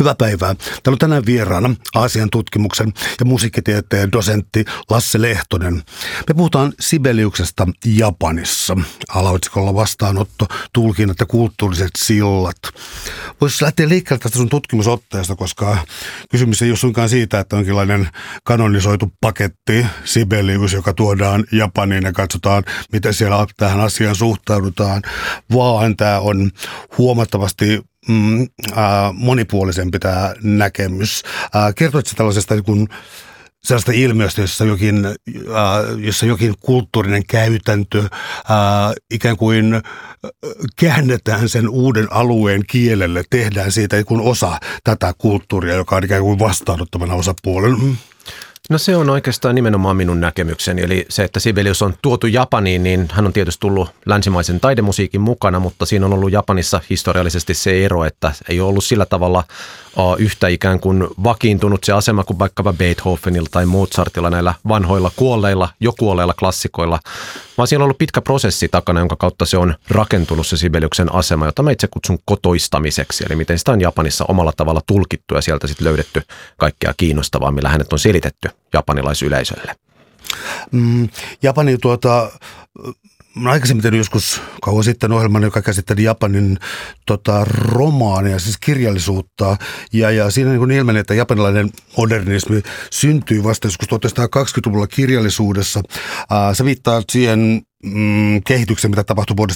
Hyvää päivää. Täällä on tänään vieraana Aasian tutkimuksen ja musiikkitieteen dosentti Lasse Lehtonen. Me puhutaan Sibeliuksesta Japanissa. Alaotsikolla vastaanotto, tulkinnat ja kulttuuriset sillat. Voisi lähteä liikkeelle tästä sun tutkimusotteesta, koska kysymys ei ole suinkaan siitä, että onkinlainen kanonisoitu paketti Sibelius, joka tuodaan Japaniin ja katsotaan, miten siellä tähän asiaan suhtaudutaan, vaan tämä on huomattavasti monipuolisempi tämä näkemys. Kertoitko tällaisesta sellaista ilmiöstä, jossa jokin kulttuurinen käytäntö ikään kuin käännetään sen uuden alueen kielelle, tehdään siitä osa tätä kulttuuria, joka on ikään kuin vastaanottavana osapuolen? No se on oikeastaan nimenomaan minun näkemykseni, eli se, että Sibelius on tuotu Japaniin, niin hän on tietysti tullut länsimaisen taidemusiikin mukana, mutta siinä on ollut Japanissa historiallisesti se ero, että ei ole ollut sillä tavalla yhtä ikään kuin vakiintunut se asema kuin vaikkapa Beethovenilla tai Mozartilla, näillä vanhoilla jo kuolleilla klassikoilla, vaan siinä on ollut pitkä prosessi takana, jonka kautta se on rakentunut se Sibeliuksen asema, jota mä itse kutsun kotoistamiseksi, eli miten sitä on Japanissa omalla tavalla tulkittu ja sieltä sitten löydetty kaikkea kiinnostavaa, millä hänet on selitetty japanilaisyleisölle. Japani mä aikaisemmin tehnyt joskus kauan sitten ohjelman, joka käsitteli Japanin romaania, siis kirjallisuutta. Ja siinä niin ilmeni, että japanilainen modernismi syntyi vasta joskus 1920-luvulla kirjallisuudessa. Sä viittaat siihen kehityksen, mitä tapahtui vuodesta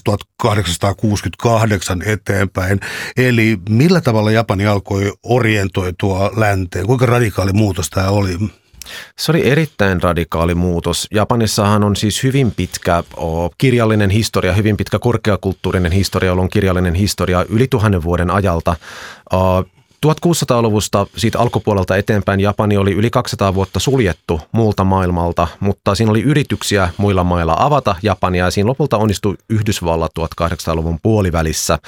1868 eteenpäin. Eli millä tavalla Japani alkoi orientoitua länteen? Kuinka radikaali muutos tämä oli? Se oli erittäin radikaali muutos. Japanissahan on siis hyvin pitkä kirjallinen historia, hyvin pitkä korkeakulttuurinen historia, jolloin kirjallinen historia yli 1000 vuoden ajalta. 1600-luvusta siitä alkupuolelta eteenpäin Japani oli yli 200 vuotta suljettu muulta maailmalta, mutta siinä oli yrityksiä muilla mailla avata Japania ja siinä lopulta onnistui Yhdysvallat 1800-luvun puolivälissä.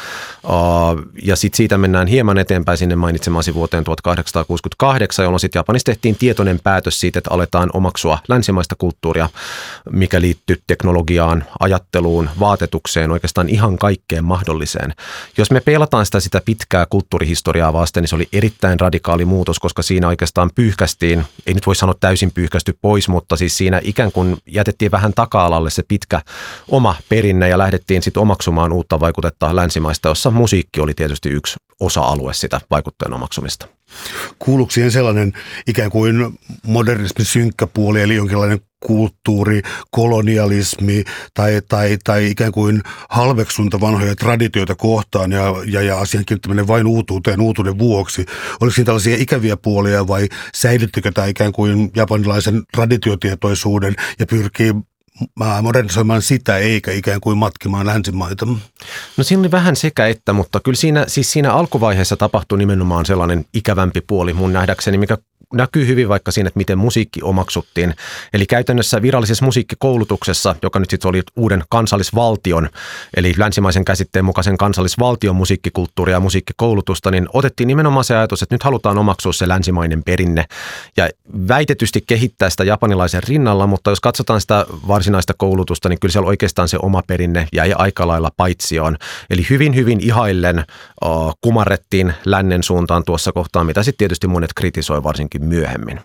Ja sitten siitä mennään hieman eteenpäin sinne mainitsemasi vuoteen 1868, jolloin sitten Japanissa tehtiin tietoinen päätös siitä, että aletaan omaksua länsimaista kulttuuria, mikä liittyy teknologiaan, ajatteluun, vaatetukseen, oikeastaan ihan kaikkeen mahdolliseen. Jos me peilataan sitä pitkää kulttuurihistoriaa vasten, niin se oli erittäin radikaali muutos, koska siinä oikeastaan pyyhkästiin, ei nyt voi sanoa täysin pyyhkästy pois, mutta siis siinä ikään kuin jätettiin vähän taka-alalle se pitkä oma perinne ja lähdettiin sitten omaksumaan uutta vaikutetta länsimaista, jossa musiikki oli tietysti yksi osa-alue sitä vaikuttajan omaksumista. Kuuluuko siihen sellainen ikään kuin modernismin synkkä puoli, eli jonkinlainen kulttuuri, kolonialismi tai ikään kuin halveksunta vanhoja traditioita kohtaan ja asian kiinnittäminen vain uutuuden vuoksi? Oliko siinä tällaisia ikäviä puolia vai säilyttikö tämä ikään kuin japanilaisen traditiotietoisuuden ja pyrkii modernisoimaan sitä eikä ikään kuin matkimaan länsimaita? No siinä oli vähän sekä että, mutta kyllä siinä alkuvaiheessa tapahtui nimenomaan sellainen ikävämpi puoli mun nähdäkseni, mikä näkyy hyvin vaikka siinä, että miten musiikki omaksuttiin. Eli käytännössä virallisessa musiikkikoulutuksessa, joka nyt sitten oli uuden kansallisvaltion, eli länsimaisen käsitteen mukaisen kansallisvaltion musiikkikulttuuria ja musiikkikoulutusta, niin otettiin nimenomaan se ajatus, että nyt halutaan omaksua se länsimainen perinne ja väitetysti kehittää sitä japanilaisen rinnalla, mutta jos katsotaan sitä varsinaista koulutusta, niin kyllä siellä oikeastaan se oma perinne jäi aika lailla paitsioon. Eli hyvin, hyvin ihaillen kumarrettiin lännen suuntaan tuossa kohtaa, mitä sitten tietysti monet kritisoi varsinkin myöhemmin.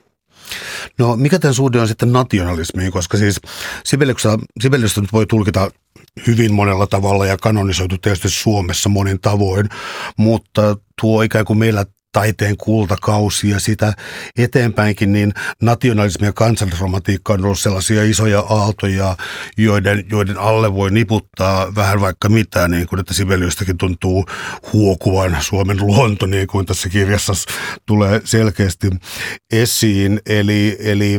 No mikä tämän suhde on sitten nationalismiin, koska siis Sibeliusta nyt voi tulkita hyvin monella tavalla ja kanonisoitu tietysti Suomessa monin tavoin, mutta tuo ikään kuin meillä taiteen kultakausi ja sitä eteenpäinkin, niin nationalismi ja kansallisromantiikka on ollut sellaisia isoja aaltoja, joiden alle voi niputtaa vähän vaikka mitään, niin kuin että Sibeliustakin tuntuu huokuvan Suomen luonto, niin kuin tässä kirjassa tulee selkeästi esiin. Eli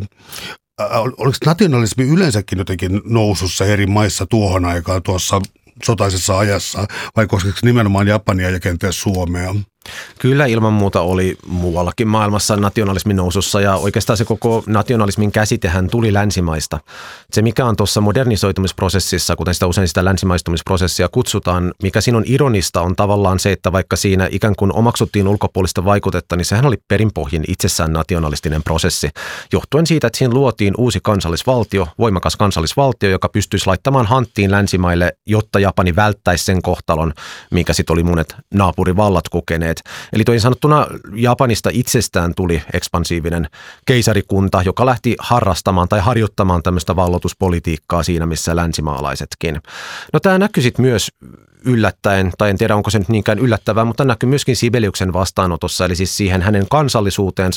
oliko nationalismi yleensäkin jotenkin nousussa eri maissa tuohon aikaan tuossa sotaisessa ajassa, vai koskeko nimenomaan Japania ja kenties Suomea? Kyllä ilman muuta oli muuallakin maailmassa nationalismin nousussa ja oikeastaan se koko nationalismin käsitehän tuli länsimaista. Se mikä on tuossa modernisoitumisprosessissa, kuten sitä usein sitä länsimaistumisprosessia kutsutaan, mikä siinä on ironista on tavallaan se, että vaikka siinä ikään kuin omaksuttiin ulkopuolista vaikutetta, niin sehän oli perinpohjin itsessään nationalistinen prosessi. Johtuen siitä, että siinä luotiin uusi kansallisvaltio, voimakas kansallisvaltio, joka pystyisi laittamaan hanttiin länsimaille, jotta Japani välttäisi sen kohtalon, minkä sitten oli monet naapurivallat kokeneet. vallanpitäneet. Eli toisin sanottuna Japanista itsestään tuli ekspansiivinen keisarikunta, joka lähti harrastamaan tai harjoittamaan tämmöistä valloituspolitiikkaa siinä, missä länsimaalaisetkin. No tämä näkyi sitten myös yllättäen, tai en tiedä onko se nyt niinkään yllättävää, mutta näkyy myöskin Sibeliuksen vastaanotossa, eli siis siihen hänen kansallisuuteensa